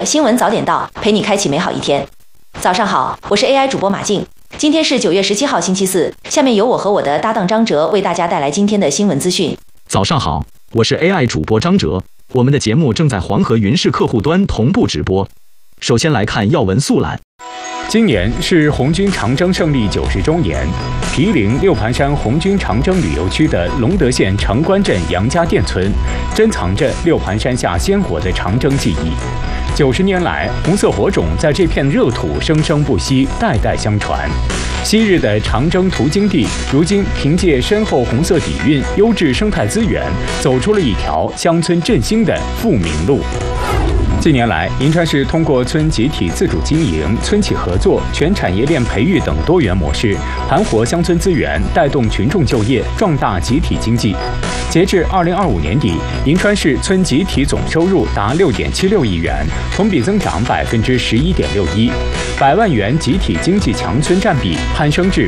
新闻早点到，陪你开启美好一天。早上好，我是 AI 主播马静。今天是9月17号，星期四。下面由我和我的搭档张哲为大家带来今天的新闻资讯。 早上好，我是 AI 主播张哲。我们的节目正在黄河云视客户端同步直播。首先来看要闻速览。 今年是红军长征胜利90周年，毗邻六盘山红军长征旅游区的隆德县城关镇杨家店村，珍藏着六盘山下鲜活的长征记忆。90年来，红色火种在这片热土生生不息，代代相传。昔日的长征途经地，如今凭借深厚红色底蕴、优质生态资源，走出了一条乡村振兴的富民路。近年来，银川市通过村集体自主经营、村企合作、全产业链培育等多元模式，盘活乡村资源，带动群众就业，壮大集体经济。截至2025年底，银川市村集体总收入达6.76亿元，同比增长11.61%，100万元集体经济强村占比攀升至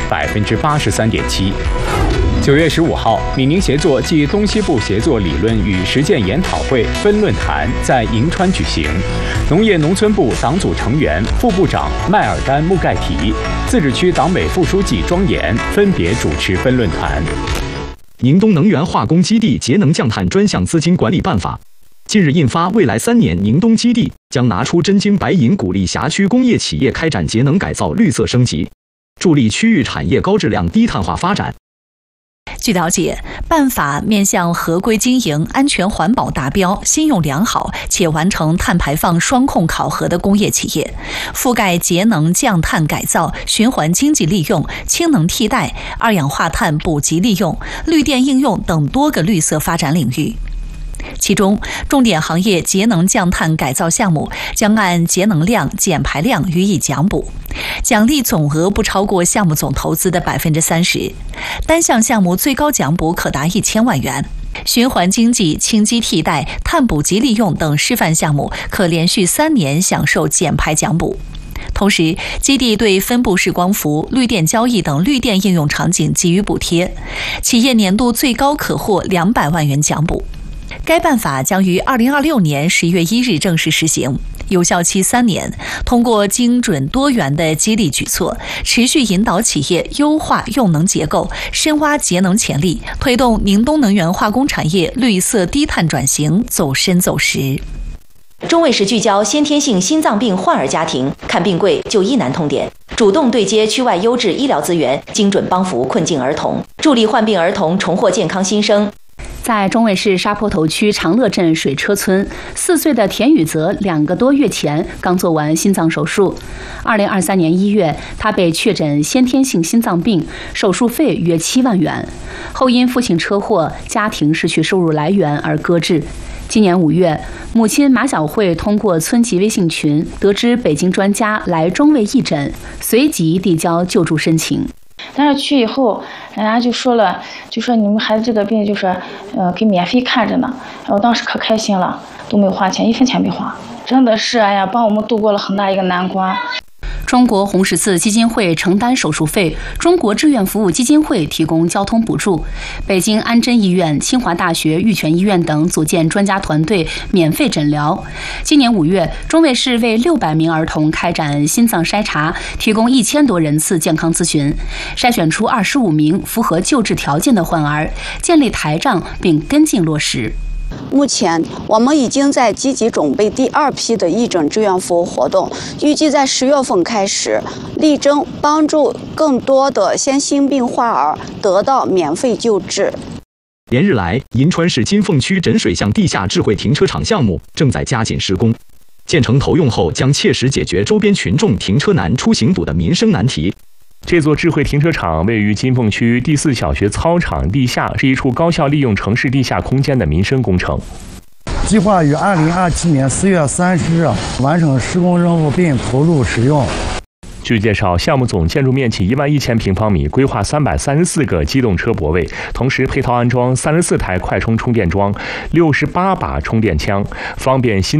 83.7%。9月15号，闽宁协作暨东西部协作理论与实践研讨会分论坛在银川举行，农业农村部党组成员、副部长麦尔丹·穆盖提、自治区党委副书记庄严分别主持分论坛。 宁东能源化工基地节能降碳专项资金管理办法近日印发，未来3年宁东基地将拿出真金白银，鼓励辖区工业企业开展节能改造、绿色升级，助力区域产业高质量低碳化发展。 据了解，办法面向合规经营、安全环保达标、信用良好且完成碳排放双控考核的工业企业，覆盖节能降碳改造、循环经济利用、氢能替代、二氧化碳补给利用、绿电应用等多个绿色发展领域。其中，重点行业节能降碳改造项目将按节能量、减排量予以奖补，奖励总额不超过项目总投资的30%，单项项目最高奖补可达1000万元。循环经济、氢基替代、碳补给利用等示范项目可连续3年享受减排奖补。同时，基地对分布式光伏、绿电交易等绿电应用场景给予补贴，企业年度最高可获200万元奖补。该办法将于2026年11月1日正式实行，有效期3年。通过精准多元的激励举措，持续引导企业优化用能结构，深挖节能潜力，推动宁东能源化工产业绿色低碳转型走深走实。 中卫士聚焦先天性心脏病患儿家庭，看病贵就医难痛点，主动对接区外优质医疗资源，精准帮扶困境儿童，助力患病儿童重获健康新生。 在中卫市沙坡头区长乐镇水车村，4岁的田宇泽2个多月前刚做完心脏手术。2023年1月，他被确诊先天性心脏病，手术费约7万元。后因父亲车祸，家庭失去收入来源而搁置。今年5月，母亲马小慧通过村级微信群得知北京专家来中卫义诊，随即递交救助申请。 但是去以后，人家就说你们孩子这个病给免费看着呢。我当时可开心了，都没有花钱，1分钱没花，真的是帮我们度过了很大一个难关。 中国红十字基金会承担手术费，中国志愿服务基金会提供交通补助，北京安贞医院、清华大学玉泉医院等组建专家团队免费诊疗。今年5月，中卫市为600名儿童开展心脏筛查，提供1000多人次健康咨询，筛选出25名符合救治条件的患儿，建立台账并跟进落实。 目前，我们已经在积极准备第2批的义诊志愿服务活动，预计在10月份开始，力争帮助更多的先心病患儿得到免费救治。 连日来，银川市金凤区枕水巷地下智慧停车场项目正在加紧施工，建成投用后将切实解决周边群众停车难、出行堵的民生难题。 这座智慧停车场位于金凤区第4小学操场地下，是一处高效利用城市地下空间的民生工程。 计划于2027年4月30日完成施工任务并投入使用。 据介绍，项目总建筑面积11000平方米，规划334个机动车泊位，同时配套安装34台快充充电桩、68把充电枪，方便新